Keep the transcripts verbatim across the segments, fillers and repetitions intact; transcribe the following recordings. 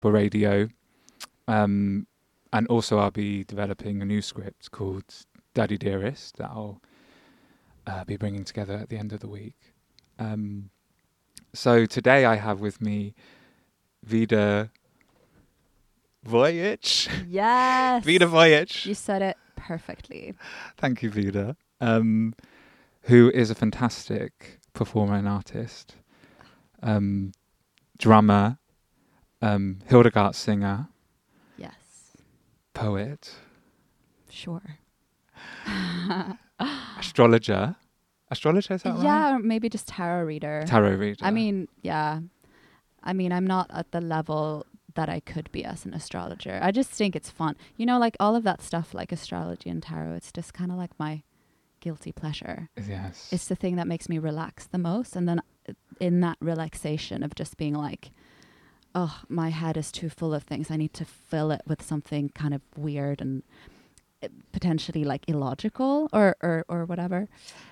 for radio. Um, and also I'll be developing a new script called Daddy Dearest that I'll uh, be bringing together at the end of the week. Um, so today I have with me Vida Vojic. Yes. Vida Vojic. You said it perfectly. Thank you, Vida. Um, who is a fantastic performer and artist, um, drummer, um, Hildegard singer, Yes. poet, Sure. astrologer. Astrologer, is that right? Yeah, or maybe just tarot reader. Tarot reader. I mean, yeah. I mean, I'm not at the level that I could be as an astrologer. I just think it's fun. You know, like all of that stuff, like astrology and tarot, it's just kind of like my guilty pleasure. Yes. It's the thing that makes me relax the most. And then in that relaxation of just being like, oh, my head is too full of things. I need to fill it with something kind of weird and potentially like illogical or, or, or whatever.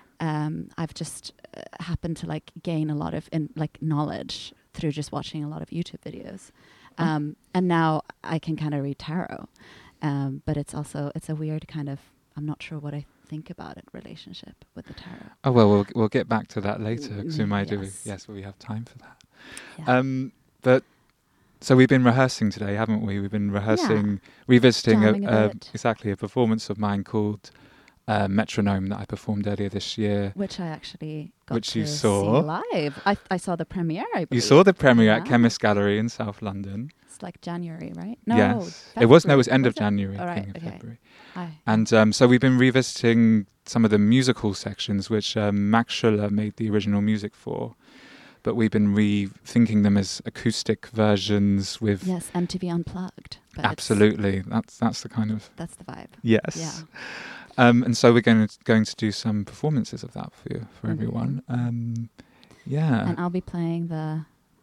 Um, I've just uh, happened to like gain a lot of in, like knowledge through just watching a lot of YouTube videos. Um, oh. And now I can kind of read tarot. Um, but it's also, it's a weird kind of, I'm not sure what I think about it, relationship with the tarot. Oh, well, we'll, we'll get back to that later because we might yes. do, yes, well, we have time for that. Yeah. Um, but so we've been rehearsing today, haven't we? We've been rehearsing, yeah. revisiting a, a, a, exactly a performance of mine called uh, Metronome that I performed earlier this year. Which I actually got which to you saw. see live. I, I saw the premiere, I believe. You saw the premiere yeah. at Chemist Gallery in South London. It's like January, right? No, yes. It was, no, it was end was of it? January, All right, beginning of okay. February. Aye. And um, so we've been revisiting some of the musical sections, which um, Max Schuller made the original music for. But we've been rethinking them as acoustic versions with... Yes, M T V Unplugged. But absolutely. That's that's the kind of... That's the vibe. Yes. Yeah. Um, and so we're going to, going to do some performances of that for you, for mm-hmm. everyone. Um, yeah. And I'll be playing the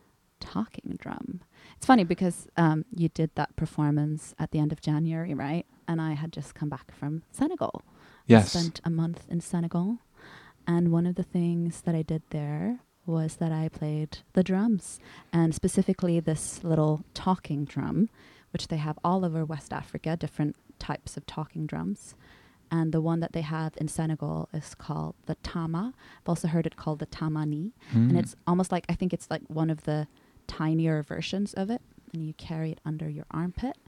talking drum. It's funny because um, you did that performance at the end of January, right? And I had just come back from Senegal. Yes. I spent a month in Senegal. And one of the things that I did there was that I played the drums, and specifically this little talking drum, which they have all over West Africa, different types of talking drums. And the one that they have in Senegal is called the tama. I've also heard it called the tamani. Mm. And it's almost like, I think it's like one of the tinier versions of it. And you carry it under your armpit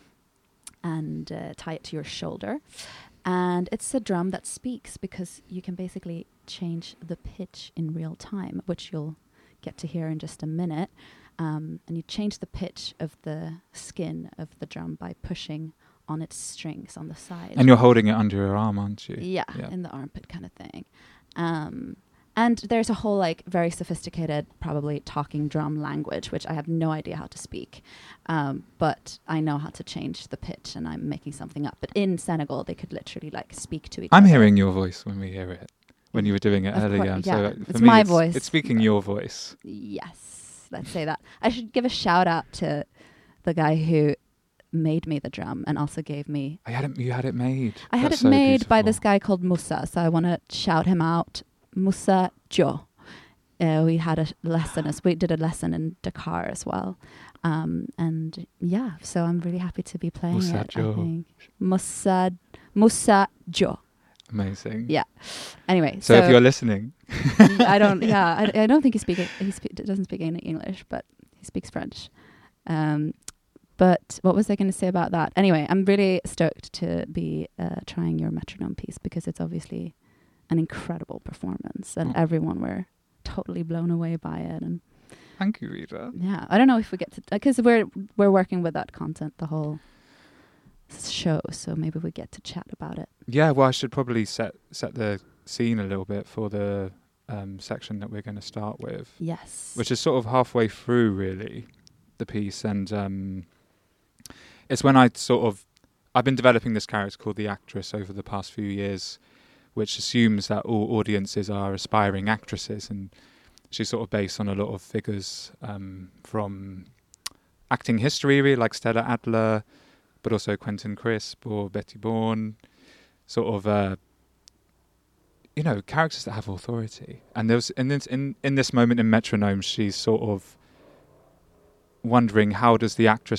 and uh, tie it to your shoulder. And it's a drum that speaks because you can basically change the pitch in real time, which you'll get to hear in just a minute. Um, and you change the pitch of the skin of the drum by pushing on its strings on the side. And you're holding it under your arm, aren't you? Yeah, yeah. in the armpit kind of thing. Um, and there's a whole like very sophisticated, probably talking drum language, which I have no idea how to speak. Um, but I know how to change the pitch, and I'm making something up. But in Senegal, they could literally like speak to each I'm other. I'm hearing your voice when we hear it, when you were doing it Of earlier. course, so yeah. for It's me, my it's, voice. It's speaking your voice. Yes, let's say that. I should give a shout out to the guy who made me the drum and also gave me... I had it, you had it made. I had That's it so made beautiful. by this guy called Musa, so I want to shout him out. Musa Jo. Uh, we had a lesson, as we did a lesson in Dakar as well. Um, and yeah, so I'm really happy to be playing Musa it, Jo. I think. Musa, Musa Jo. Amazing. Yeah. Anyway, so... So if you're listening... I don't, yeah, I, I don't think he, speak, he spe- doesn't speak any English, but he speaks French. Um, but what was I going to say about that? Anyway, I'm really stoked to be uh, trying your metronome piece because it's obviously an incredible performance and oh. everyone were totally blown away by it. And thank you, Rita. yeah, I don't know if we get to, because uh, we're we're working with that content the whole show, so maybe we get to chat about it. Yeah, well, I should probably set set the scene a little bit for the um, section that we're going to start with. Yes. Which is sort of halfway through, really, the piece, and um, it's when I sort of I've been developing this character called the Actress over the past few years, which assumes that all audiences are aspiring actresses, and she's sort of based on a lot of figures um, from acting history, really, like Stella Adler, but also Quentin Crisp or Betty Bourne, sort of, uh, you know, characters that have authority. And there was in this in, in this moment in Metronome, she's sort of wondering how does the actress